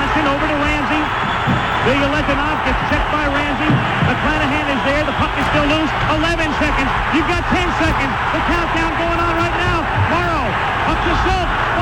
Johnson over to Ramsey. Ilya Letunov gets checked by Ramsey. McClanahan is there. The puck is still loose. 11 seconds. You've got 10 seconds. The countdown going on right now. Morrow up to Schultz.